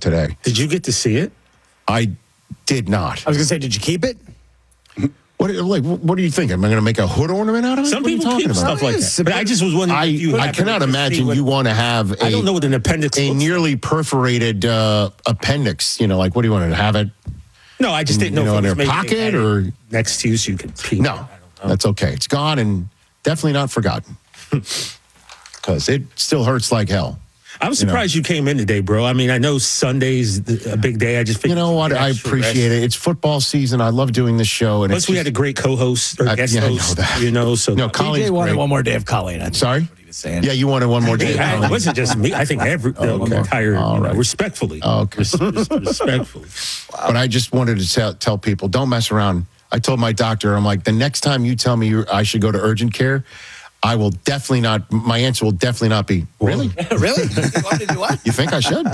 today. Did you get to see it? I did not. I was going to say, did you keep it? What do you think? Am I going to make a hood ornament out of it? Some people keep stuff like that. But I just was wondering if you I cannot imagine you want to have I don't know what an appendix a looks nearly perforated appendix. Like, what do you want to have it? No, I just didn't know if in it your was maybe pocket or next to you so you could peek. No, that's okay. It's gone and definitely not forgotten because it still hurts like hell. I'm surprised you came in today, bro. I mean, I know Sunday's a big day. I just figured what? I appreciate it. It's football season. I love doing this show. And plus, we had a great co-host or guest host. I know that. So no, DJ wanted one more day of Colleen. Sorry? What he was saying. Yeah, you wanted one more day. It wasn't just me. I think the entire, respectfully. Okay. Respectfully. Wow. But I just wanted to tell people, don't mess around. I told my doctor, I'm like, the next time you tell me I should go to urgent care, I will definitely not, my answer will definitely not be, really? Really? You want me to do what? You think I should?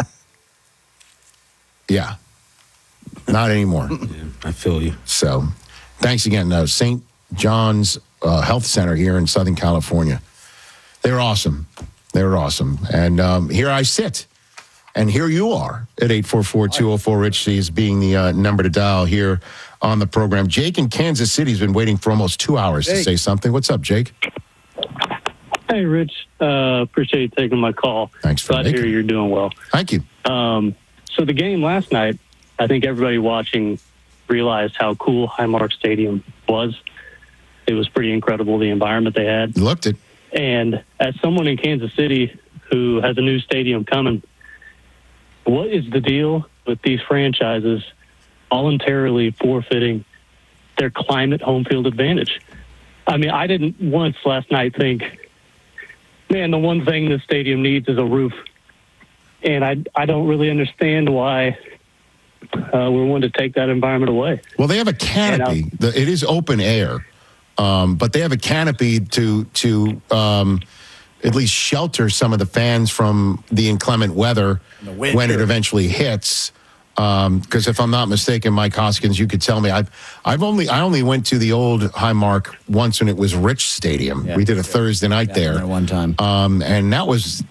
Yeah. Not anymore. Yeah, I feel you. So, thanks again. St. John's Health Center here in Southern California. They're awesome. They're awesome. And here I sit. And here you are at 844-204-RICH is being the number to dial here on the program. Jake in Kansas City has been waiting for almost 2 hours to say something. What's up, Jake? Hey, Rich. Appreciate you taking my call. Thanks for Glad to hear you're doing well. Thank you. So the game last night, I think everybody watching realized how cool Highmark Stadium was. It was pretty incredible, the environment they had. You looked it. And as someone in Kansas City who has a new stadium coming, what is the deal with these franchises voluntarily forfeiting their climate home field advantage? I mean, I didn't once last night think, man, the one thing this stadium needs is a roof. And I don't really understand why we're wanting to take that environment away. Well, they have a canopy. It is open air, but they have a canopy to at least shelter some of the fans from the inclement weather when it eventually hits. Because if I'm not mistaken, Mike Hoskins, you could tell me. I only went to the old Highmark once when it was Rich Stadium. We did a Thursday night there one time, and that was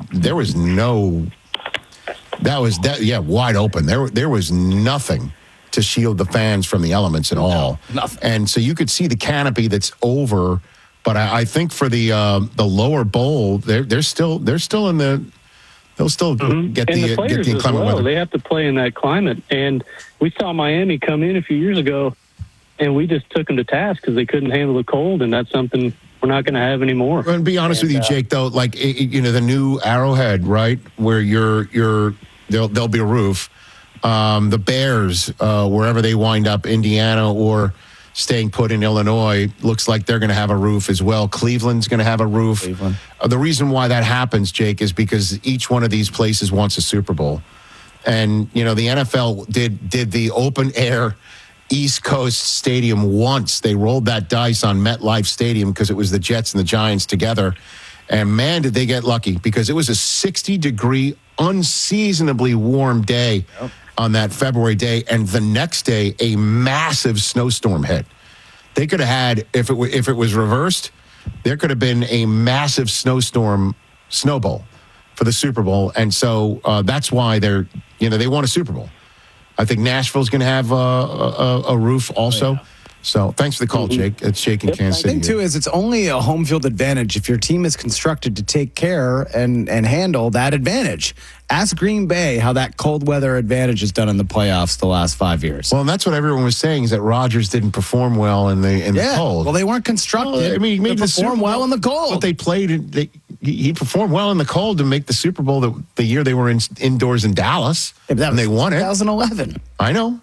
wide open. There was nothing to shield the fans from the elements at all. Nothing. And so you could see the canopy that's over. But I think for the lower bowl, they're still in the. They'll still get the inclement weather. They have to play in that climate. And we saw Miami come in a few years ago, and we just took them to task because they couldn't handle the cold, and that's something we're not going to have anymore. And be honest with you, Jake, though, like the new Arrowhead, right, where there'll be a roof. The Bears, wherever they wind up, Indiana or staying put in Illinois, looks like they're going to have a roof as well. Cleveland's going to have a roof. The reason why that happens, Jake, is because each one of these places wants a Super Bowl. And, the NFL did the open air East Coast stadium once. They rolled that dice on MetLife Stadium because it was the Jets and the Giants together. And, man, did they get lucky because it was a 60-degree, unseasonably warm day on that February day, and the next day a massive snowstorm hit. They could have had, if it was reversed, there could have been a massive snowstorm Snow Bowl for the Super Bowl, and so that's why they want a Super Bowl. I think Nashville's going to have a roof also. So thanks for the call, Jake. It's Jake in Kansas City. The thing, too, is it's only a home field advantage if your team is constructed to take care and handle that advantage. Ask Green Bay how that cold weather advantage is done in the playoffs the last 5 years. Well, and that's what everyone was saying, is that Rodgers didn't perform well in the cold. Well, they weren't constructed. Well, I mean, he made to perform well in the cold. But they played. He performed well in the cold to make the Super Bowl the year they were indoors in Dallas, and they won it. 2011. I know.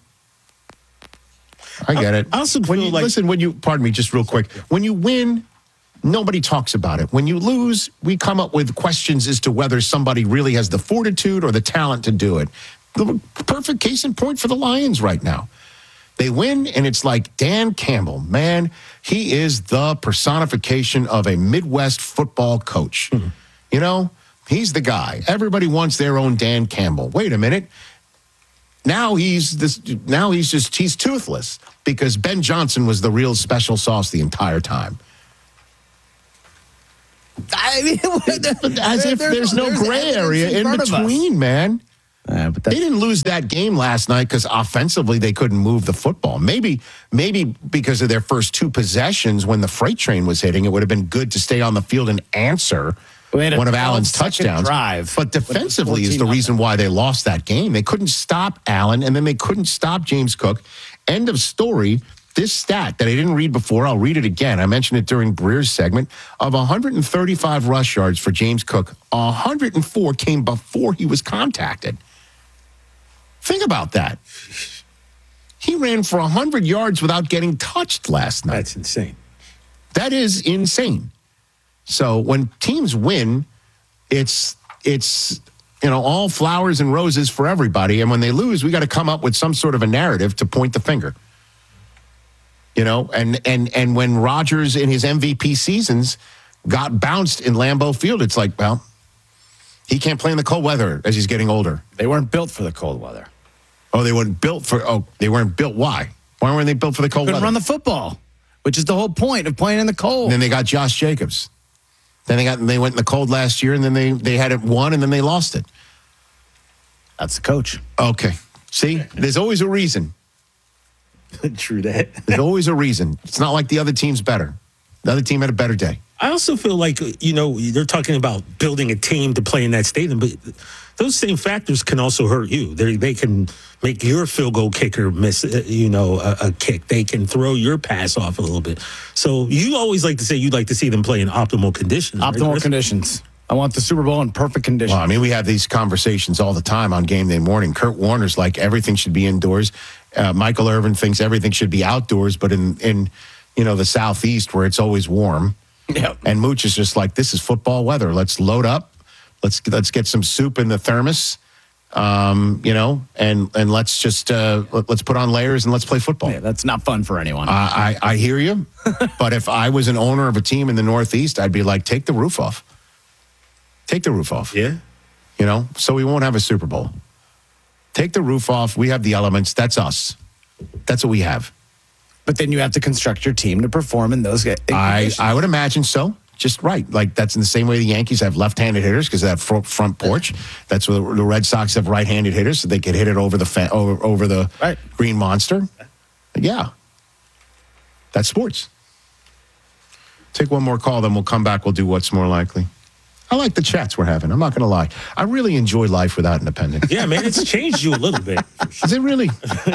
I get it. I also feel pardon me, just real quick. When you win, nobody talks about it. When you lose, we come up with questions as to whether somebody really has the fortitude or the talent to do it. The perfect case in point for the Lions right now. They win, and it's like Dan Campbell, man, he is the personification of a Midwest football coach. Mm-hmm. He's the guy. Everybody wants their own Dan Campbell. Wait a minute. Now he's toothless because Ben Johnson was the real special sauce the entire time. I mean, as if there's no gray area in between, man. But They didn't lose that game last night because offensively they couldn't move the football. Maybe because of their first two possessions when the freight train was hitting, it would have been good to stay on the field and answer Well, they had a one of Allen's 12-second touchdowns. drive But defensively is the 14-0. reason why they lost that game. They couldn't stop Allen, and then they couldn't stop James Cook. End of story. This stat that I didn't read before, I'll read it again. I mentioned it during Breer's segment. Of 135 rush yards for James Cook, 104 came before he was contacted. Think about that. He ran for 100 yards without getting touched last night. That's insane. That is insane. So when teams win, it's all flowers and roses for everybody. And when they lose, we got to come up with some sort of a narrative to point the finger. And when Rodgers in his MVP seasons got bounced in Lambeau Field, it's like, well, he can't play in the cold weather as he's getting older. They weren't built for the cold weather. Oh, they weren't built for. Oh, they weren't built. Why? Why weren't they built for the cold Couldn't weather? run the football, which is the whole point of playing in the cold. And then they got Josh Jacobs. Then they went in the cold last year, and then they had it won, and then they lost it. That's the coach. Okay. See, there's always a reason. True that. There's always a reason. It's not like the other team's better. The other team had a better day. I also feel like, they're talking about building a team to play in that stadium, but those same factors can also hurt you. They can make your field goal kicker miss, a kick. They can throw your pass off a little bit. So you always like to say you'd like to see them play in optimal conditions. right, Optimal Chris? conditions. I want the Super Bowl in perfect conditions. Well, I mean, we have these conversations all the time on game day morning. Kurt Warner's like everything should be indoors. Michael Irvin thinks everything should be outdoors, but in the Southeast where it's always warm. Yep. And Mooch is just like, this is football weather. Let's load up. Let's get some soup in the thermos. And let's just let's put on layers and let's play football. Yeah, that's not fun for anyone. I hear you, but if I was an owner of a team in the Northeast, I'd be like, take the roof off. Take the roof off. Yeah. So we won't have a Super Bowl. Take the roof off. We have the elements. That's us. That's what we have. But then you have to construct your team to perform in those conditions. I would imagine so. Just right. Like that's in the same way the Yankees have left-handed hitters because they have front porch. That's what the Red Sox have right-handed hitters so they could hit it over the over the Right. green monster. Yeah. That's sports. Take one more call, then we'll come back. We'll do what's more likely. I like the chats we're having. I'm not going to lie. I really enjoy life without independence. Yeah, man, it's changed you a little bit. Is it really?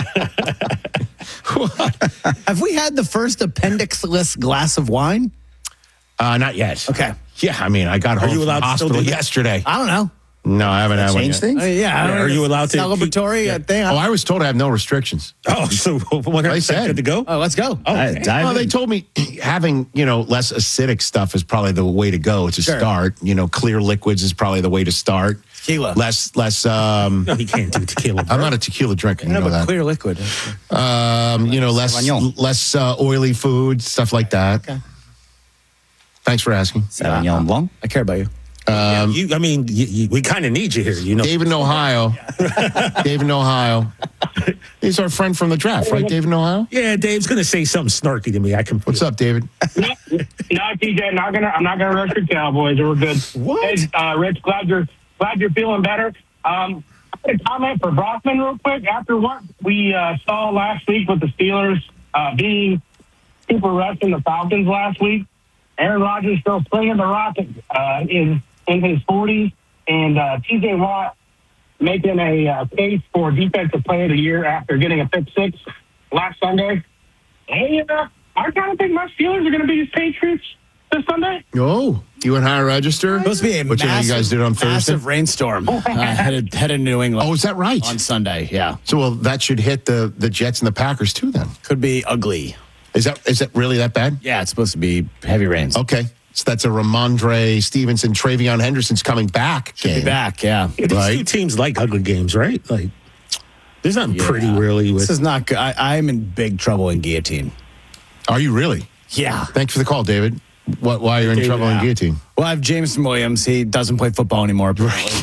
Have we had the first appendix-less glass of wine? Not yet. Okay. Yeah, I mean, I got home you from the allowed to still hospital do that? yesterday. I don't know. No, I haven't had one Change yet. things? Yeah. Are you allowed to Celebratory thing? Oh, I was told I have no restrictions. Oh, so 100% said. good to go? Oh, let's go. Okay. Dive Well, they in. told me having, less acidic stuff is probably the way to go to Sure. start. Clear liquids is probably the way to start. Tequila. Less, No, he can't do tequila. I'm not a tequila drinker. You No, know but that. clear liquid. Sauvignon. less oily food, stuff like that. Okay. Thanks for asking. Sauvignon Blanc. I care about you. We kind of need you here, David in Ohio. David in Ohio. He's our friend from the draft, right? David in Ohio? Yeah, Dave's going to say something snarky to me. I can. What's up, David? No, TJ, I'm not gonna rush your Cowboys. We're good. What? Hey, Rich, glad you're feeling better. I had a comment for Brockman real quick. After what we saw last week with the Steelers being super rushing the Falcons last week, Aaron Rodgers still slinging the rock in his 40s, and TJ Watt making a case for Defensive Player of the Year after getting a pick six last Sunday. Hey, I kind of think my Steelers are going to be the Patriots this Sunday. Oh, you went higher register? Supposed to be a Which massive, you guys did on Thursday? massive rainstorm headed to New England. Oh, is that right? On Sunday, yeah. So, well, that should hit the Jets and the Packers too. Then Could be ugly. is that really that bad? Yeah, it's supposed to be heavy rains. Okay, so that's a Ramondre Stevenson, Travion Henderson's coming back. Be game. back, yeah. These two Right. teams like ugly games, right? Like, there's nothing pretty really with. This is not good. I'm in big trouble in guillotine. Are you really? Yeah. Thanks for the call, David. Why you're in David, trouble in yeah. guillotine? Well, I have Jameson Williams. He doesn't play football anymore.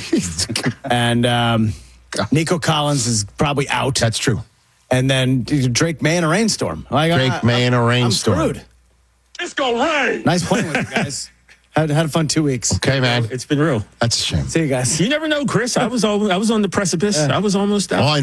And Nico Collins is probably out. That's true. And then Drake May in a rainstorm. Drake May in a rainstorm. I'm screwed. It's gonna rain. Nice playing with you guys. Had a fun 2 weeks. Okay, man. It's been real. That's a shame. See you guys. You never know, Chris. I was on the precipice. I was almost out. All I